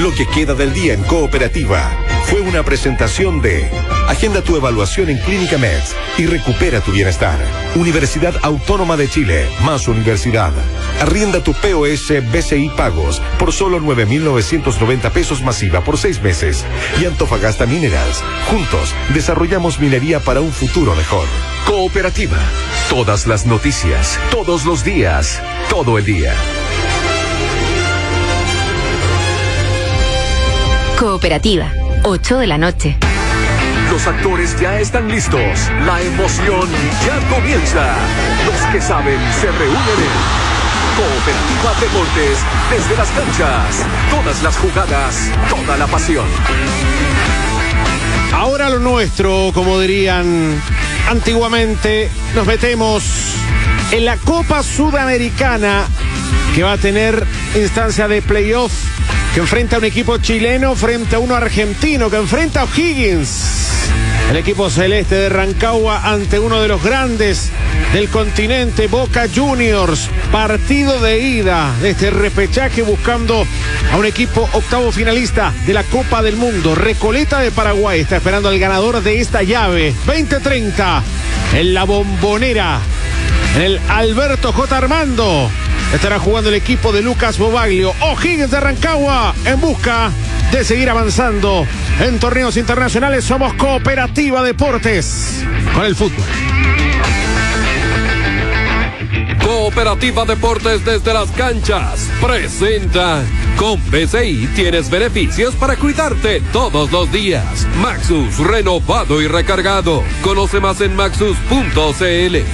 lo que queda del día en Cooperativa fue una presentación de Agenda tu evaluación en Clínica Med y recupera tu bienestar. Universidad Autónoma de Chile, más universidad. Arrienda tu POS BCI Pagos por solo 9.990 pesos masiva por 6 meses. Y Antofagasta Minerals. Juntos desarrollamos minería para un futuro mejor. Cooperativa. Todas las noticias, todos los días, todo el día. Cooperativa, 8 de la noche. Los actores ya están listos. La emoción ya comienza. Los que saben se reúnen en Cooperativa Deportes. Desde las canchas, todas las jugadas, toda la pasión. Ahora lo nuestro, como dirían antiguamente, nos metemos en la Copa Sudamericana, que va a tener instancia de playoff, que enfrenta a un equipo chileno frente a uno argentino, que enfrenta a O'Higgins. El equipo celeste de Rancagua ante uno de los grandes del continente, Boca Juniors. Partido de ida de este repechaje buscando a un equipo octavo finalista de la Copa del Mundo. Recoleta de Paraguay está esperando al ganador de esta llave. 20:30 en la Bombonera, en el Alberto J. Armando. Estará jugando el equipo de Lucas Bobaglio. O'Higgins de Rancagua en busca de seguir avanzando en torneos internacionales. Somos Cooperativa Deportes con el fútbol. Cooperativa Deportes desde las canchas presenta. Con BCI tienes beneficios para cuidarte todos los días. Maxus, renovado y recargado. Conoce más en maxus.cl.